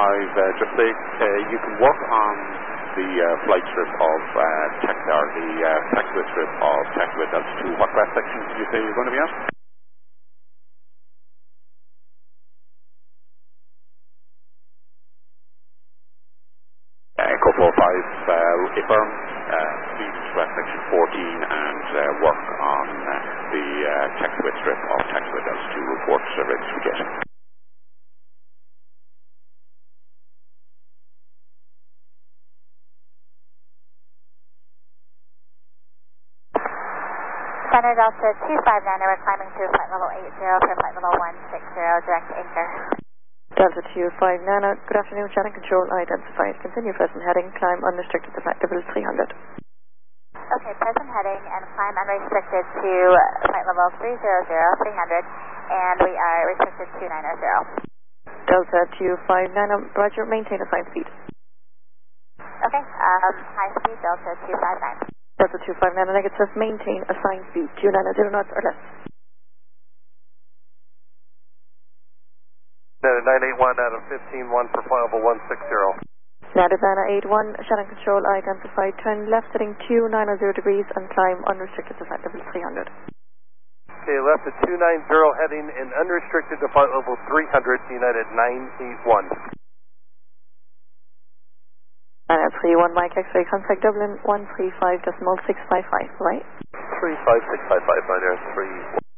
just say you can work on the flight strip of taxiway strip of taxiway Delta 2. What class section did you say you're going to be at? Echo 45, affirm, please class section 14 and work on the taxiway strip of taxiway Delta 2. Report ready to get. Center Delta 259, we're climbing to flight level 80 for flight level 160, direct to anchor. Delta 259, good afternoon, channel control identified. Continue present heading, climb unrestricted to flight level 300. Okay, present heading and climb unrestricted to flight level 300, and we are restricted to 900. Delta 259, roger, maintain assigned speed. Okay, high speed Delta 259. Delta 259, negative, maintain assigned speed, 290 knots or less. Nana 981 out of 15-1 for flight level 160. Nana 81, channel control identified, turn left heading 290 degrees and climb unrestricted to flight level 300. Okay, left at 290 heading and unrestricted to flight level 300, United 981. Nana 31, Mike X-ray, contact Dublin 135.6555, right? 35655, Niner 3.